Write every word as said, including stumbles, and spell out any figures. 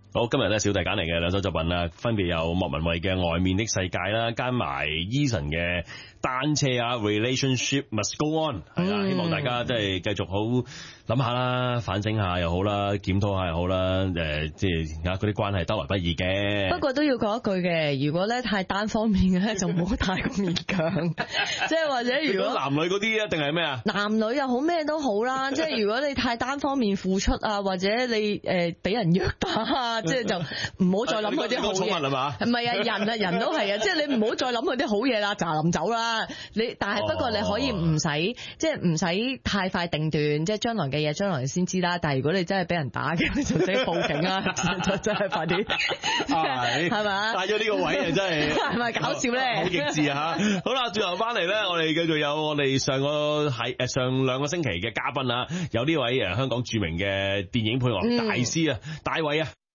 好，今日咧小弟揀嚟嘅兩首作品啦，分別有莫文蔚嘅《外面的世界》啦，加埋 Eason 嘅單車啊 Relationship Must Go On， 係啦，希望大家即係繼續好諗下啦，反省下又好啦，檢討下又好啦，誒，即係啊嗰啲關係得來不易嘅。 不過都要講一句嘅，如果咧太單方面嘅咧，就唔好太過勉強。即係或者如果男女嗰啲啊，定係咩啊？ 男女又好咩都好啦，即係如果你太單方面付出啊，或者你誒俾人虐打啊，即係就唔好再諗佢啲好嘢。 寵物係嘛？ 唔係啊，人啊人都係啊，即係你唔好再諗佢啲好嘢啦，就臨走啦。你但係不過你可以唔使，即係唔使太快定斷，即係將來嘅嘢將來先知啦。但係如果你真係俾人打嘅，你就自己報警啦，就真係快啲，係咪？帶咗呢個位啊，真係係咪搞笑咧？ 好極致啊！好啦，轉頭翻嚟咧，我哋繼續有我哋上個係誒上兩個星期嘅嘉賓啊，有呢位誒香港著名嘅電影配樂大師啊，大衛啊。